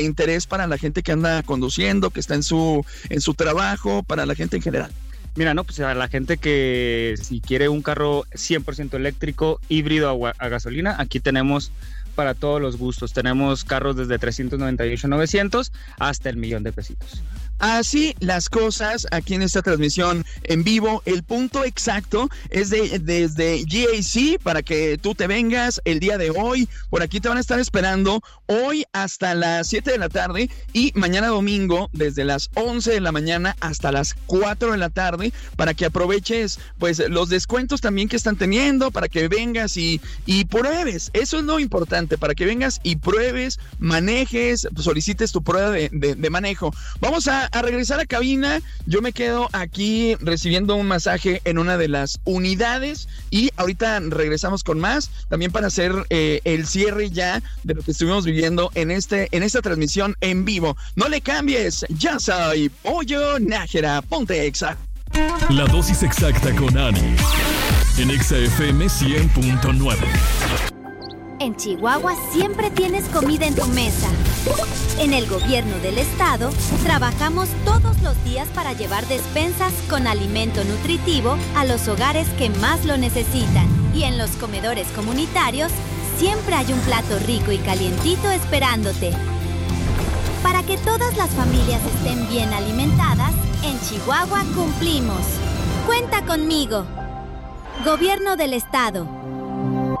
interés para la gente que anda conduciendo, que está en su trabajo, para la gente en general? Mira, no, pues a la gente que si quiere un carro 100% eléctrico, híbrido a gasolina, aquí tenemos para todos los gustos. Tenemos carros desde 398,900 hasta el 1,000,000 de pesitos. Así las cosas aquí en esta transmisión en vivo. El punto exacto es desde GAC para que tú te vengas el día de hoy. Por aquí te van a estar esperando hoy hasta las 7 de la tarde y mañana domingo desde las 11 de la mañana hasta las 4 de la tarde para que aproveches pues los descuentos también que están teniendo, para que vengas y pruebes. Eso es lo importante, para que vengas y pruebes, manejes, solicites tu prueba de manejo. Vamos a regresar a cabina. Yo me quedo aquí recibiendo un masaje en una de las unidades y ahorita regresamos con más, también para hacer el cierre ya de lo que estuvimos viviendo en esta transmisión en vivo. No le cambies, ya soy Pollo Nájera, ponte Exa. La dosis exacta con Ani en Exa FM 100.9. En Chihuahua siempre tienes comida en tu mesa. En el gobierno del estado trabajamos todos los días para llevar despensas con alimento nutritivo a los hogares que más lo necesitan. Y en los comedores comunitarios siempre hay un plato rico y calientito esperándote. Para que todas las familias estén bien alimentadas, en Chihuahua cumplimos. Cuenta conmigo. Gobierno del estado.